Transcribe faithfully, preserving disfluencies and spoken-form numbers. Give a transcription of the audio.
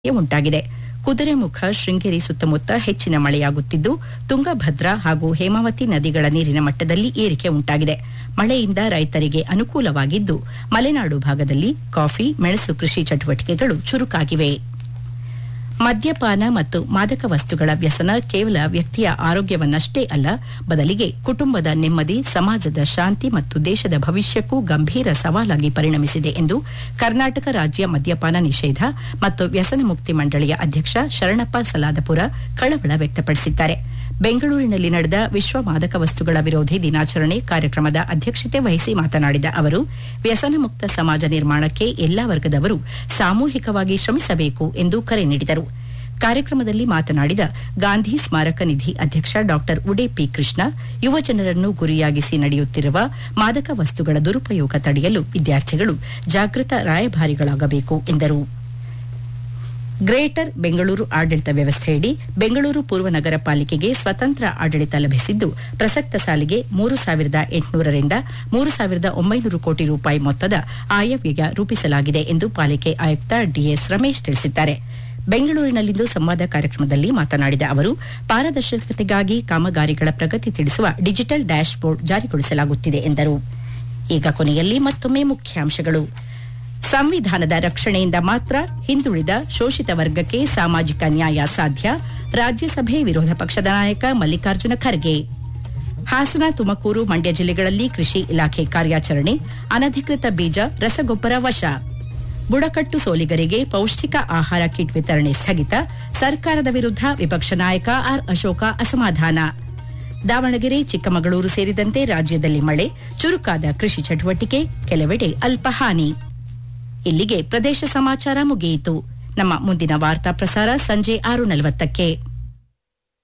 ಉಂಟಾಗಿದೆ. ಕುದುರೆಮುಖ, ಶೃಂಗೇರಿ ಸುತ್ತಮುತ್ತ ಹೆಚ್ಚಿನ ಮಳೆಯಾಗುತ್ತಿದ್ದು, ತುಂಗಭದ್ರಾ ಹಾಗೂ ಹೇಮಾವತಿ ನದಿಗಳ ನೀರಿನ ಮಟ್ಟದಲ್ಲಿ ಏರಿಕೆ ಉಂಟಾಗಿದೆ. ಮಳೆಯಿಂದ ರೈತರಿಗೆ ಅನುಕೂಲವಾಗಿದ್ದು, ಮಲೆನಾಡು ಭಾಗದಲ್ಲಿ ಕಾಫಿ, ಮೆಣಸು ಕೃಷಿ ಚಟುವಟಿಕೆಗಳು ಚುರುಕಾಗಿವೆ. ಮದ್ಯಪಾನ ಮತ್ತು ಮಾದಕ ವಸ್ತುಗಳ ವ್ಯಸನ ಕೇವಲ ವ್ಯಕ್ತಿಯ ಆರೋಗ್ಯವನ್ನಷ್ಟೇ ಅಲ್ಲ, ಬದಲಿಗೆ ಕುಟುಂಬದ ನೆಮ್ಮದಿ, ಸಮಾಜದ ಶಾಂತಿ ಮತ್ತು ದೇಶದ ಭವಿಷ್ಯಕ್ಕೂ ಗಂಭೀರ ಸವಾಲಾಗಿ ಪರಿಣಮಿಸಿದೆ ಎಂದು ಕರ್ನಾಟಕ ರಾಜ್ಯ ಮದ್ಯಪಾನ ನಿಷೇಧ ಮತ್ತು ವ್ಯಸನ ಮುಕ್ತಿ ಮಂಡಳಿಯ ಅಧ್ಯಕ್ಷ ಶರಣಪ್ಪ ಸಲಾದಪುರ ಕಳವಳ ವ್ಯಕ್ತಪಡಿಸಿದ್ದಾರೆ. ಬೆಂಗಳೂರಿನಲ್ಲಿ ನಡೆದ ವಿಶ್ವ ಮಾದಕ ವಸ್ತುಗಳ ವಿರೋಧಿ ದಿನಾಚರಣೆ ಕಾರ್ಯಕ್ರಮದ ಅಧ್ಯಕ್ಷತೆ ವಹಿಸಿ ಮಾತನಾಡಿದ ಅವರು, ವ್ಯಸನ ಮುಕ್ತ ಸಮಾಜ ನಿರ್ಮಾಣಕ್ಕೆ ಎಲ್ಲಾ ವರ್ಗದವರು ಸಾಮೂಹಿಕವಾಗಿ ಶ್ರಮಿಸಬೇಕು ಎಂದು ಕರೆ ನೀಡಿದರು. ಕಾರ್ಯಕ್ರಮದಲ್ಲಿ ಮಾತನಾಡಿದ ಗಾಂಧಿ ಸ್ಮಾರಕ ನಿಧಿ ಅಧ್ಯಕ್ಷ ಡಾ ಉಡೇಪಿ ಕೃಷ್ಣ, ಯುವ ಜನರನ್ನು ಗುರಿಯಾಗಿಸಿ ನಡೆಯುತ್ತಿರುವ ಮಾದಕ ವಸ್ತುಗಳ ದುರುಪಯೋಗ ತಡೆಯಲು ವಿದ್ಯಾರ್ಥಿಗಳು ಜಾಗೃತ ರಾಯಭಾರಿಗಳಾಗಬೇಕು ಎಂದರು. ಗ್ರೇಟರ್ ಬೆಂಗಳೂರು ಆಡಳಿತ ವ್ಯವಸ್ಥೆಯಡಿ ಬೆಂಗಳೂರು ಪೂರ್ವ ನಗರ ಪಾಲಿಕೆಗೆ ಸ್ವತಂತ್ರ ಆಡಳಿತ ಲಭಿಸಿದ್ದು, ಪ್ರಸಕ್ತ ಸಾಲಿಗೆ ಮೂರು ಸಾವಿರದ ಎಂಟುನೂರರಿಂದ ಮೂರು ಸಾವಿರದ ಒಂಬೈನೂರು ಕೋಟಿ ರೂಪಾಯಿ ಮೊತ್ತದ ಆಯವ್ಯಯ ರೂಪಿಸಲಾಗಿದೆ ಎಂದು ಪಾಲಿಕೆ ಆಯುಕ್ತ ಡಿಎಸ್ ರಮೇಶ್ ತಿಳಿಸಿದ್ದಾರೆ. ಬೆಂಗಳೂರಿನಲ್ಲಿಂದು ಸಂವಾದ ಕಾರ್ಯಕ್ರಮದಲ್ಲಿ ಮಾತನಾಡಿದ ಅವರು, ಪಾರದರ್ಶಕತೆಗಾಗಿ ಕಾಮಗಾರಿಗಳ ಪ್ರಗತಿ ತಿಳಿಸುವ ಡಿಜಿಟಲ್ ಡ್ಯಾಶ್ ಬೋರ್ಡ್ ಜಾರಿಗೊಳಿಸಲಾಗುತ್ತಿದೆ ಎಂದರು. ಈಗ ಕೊನೆಯಲ್ಲಿ ಮತ್ತೊಮ್ಮೆ ಮುಖ್ಯಾಂಶಗಳು. ಸಂವಿಧಾನದ ರಕ್ಷಣೆಯಿಂದ ಮಾತ್ರ ಹಿಂದುಳಿದ ಶೋಷಿತ ವರ್ಗಕ್ಕೆ ಸಾಮಾಜಿಕ ನ್ಯಾಯ ಸಾಧ್ಯ, ರಾಜ್ಯಸಭೆ ವಿರೋಧ ಪಕ್ಷದ ನಾಯಕ ಮಲ್ಲಿಕಾರ್ಜುನ ಖರ್ಗೆ. ಹಾಸನ, ತುಮಕೂರು, ಮಂಡ್ಯ ಜಿಲ್ಲೆಗಳಲ್ಲಿ ಕೃಷಿ ಇಲಾಖೆ ಕಾರ್ಯಾಚರಣೆ, ಅನಧಿಕೃತ ಬೀಜ, ರಸಗೊಬ್ಬರ ವಶ. ಬುಡಕಟ್ಟು ಸೋಲಿಗರಿಗೆ ಪೌಷ್ಟಿಕ ಆಹಾರ ಕಿಟ್ ವಿತರಣೆ ಸ್ಥಗಿತ, ಸರ್ಕಾರದ ವಿರುದ್ಧ ವಿಪಕ್ಷ ನಾಯಕ ಆರ್ ಅಶೋಕ ಅಸಮಾಧಾನ. ದಾವಣಗೆರೆ, ಚಿಕ್ಕಮಗಳೂರು ಸೇರಿದಂತೆ ರಾಜ್ಯದಲ್ಲಿ ಮಳೆ, ಚುರುಕಾದ ಕೃಷಿ ಚಟುವಟಿಕೆ, ಕೆಲವೆಡೆ ಅಲ್ಪ ಹಾನಿ. ಇಲ್ಲಿಗೆ ಪ್ರದೇಶ ಸಮಾಚಾರ ಮುಗಿಯಿತು. ನಮ್ಮ ಮುಂದಿನ ವಾರ್ತಾ ಪ್ರಸಾರ ಸಂಜೆ ಆರು ನಲವತ್ತಕ್ಕೆ.